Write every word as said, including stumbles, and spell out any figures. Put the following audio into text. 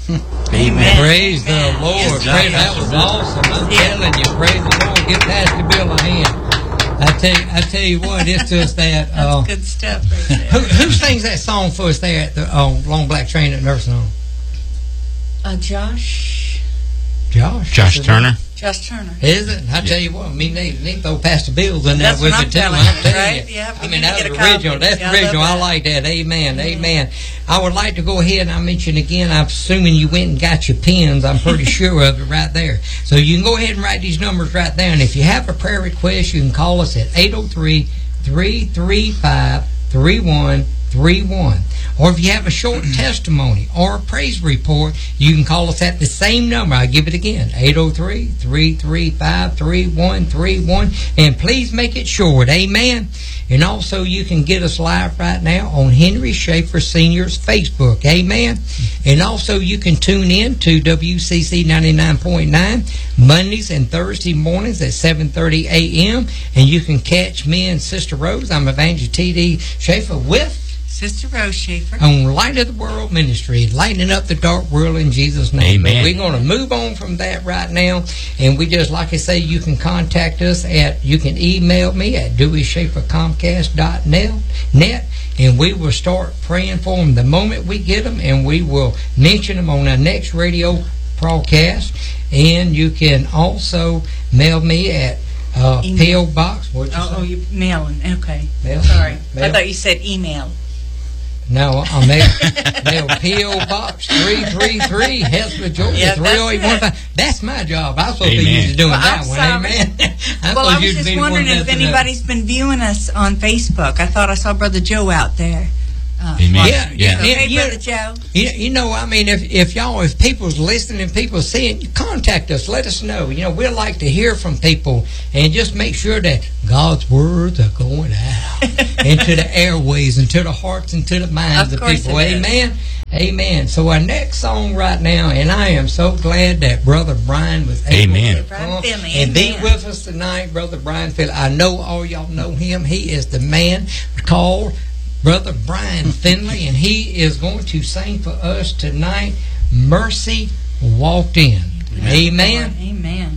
Amen. Praise the Lord. Praise, that was awesome. I'm telling you, praise the Lord. Give Pastor Bill a hand. I tell you, I tell you what, it's just that. Uh, That's good stuff right there. Who, who sings that song for us there at the uh, Long Black Train at Nursing Home? Uh, Josh. Josh. Josh Turner. Josh Turner. Is it? I tell you what, me need, need to throw Pastor Bills in there That's with what it I'm too. telling I'm you, telling right? you. Yeah, I we mean, need that's to get a original. copy. That's Yeah, I original. love I that. like that. Amen. Mm-hmm. Amen. I would like to go ahead and I mention again, I'm assuming you went and got your pens. I'm pretty sure of it right there. So you can go ahead and write these numbers right there. And if you have a prayer request, you can call us at eight oh three, three three five, three one three one. Or if you have a short testimony or a praise report, you can call us at the same number. I'll give it again, eight oh three, three three five, three one three one. And please make it short. Amen. And also you can get us live right now on Henry Schaefer Senior's Facebook. Amen. And also you can tune in to W C C ninety-nine point nine Mondays and Thursday mornings at seven thirty a.m. And you can catch me and Sister Rose. I'm Evangelist T D Schaefer with Sister Rose Schaefer. on Light of the World Ministry, lighting up the dark world in Jesus' name. Amen. But we're going to move on from that right now, and we just, like I say, you can contact us at, you can email me at dewey schaefer comcast dot net, and we will start praying for them the moment we get them, and we will mention them on our next radio broadcast. And you can also mail me at uh, P O Box. What'd you Oh, oh, say? you're mailing. Okay. Mail? Sorry. Mail? I thought you said email. No, I mail, mail P O Box three three three, Hesper, Georgia, Yeah, three oh eight one five. That's my job. I'm supposed to be Amen. used to doing Well, that I'm one. sorry. Amen. I'm Well, I supposed was to just be the wondering one if messing up. anybody's been viewing us on Facebook. I thought I saw Brother Joe out there. Uh, Amen. watching. Yeah, Yeah. So, yeah, hey, yeah. Brother Joe. You, you know, I mean, if if y'all, if people's listening, people seeing, contact us. Let us know. You know, we'd like to hear from people and just make sure that God's words are going out into the airways, into the hearts, into the minds Of of, course people. it is. Amen. Amen. So our next song right now, and I am so glad that Brother Brian was able Amen. to Brian come Finley, and be amen. with us tonight, Brother Brian Finley. I know all y'all know him. He is the man called Brother Brian Finley, and he is going to sing for us tonight, Mercy Walked In. Amen. Amen.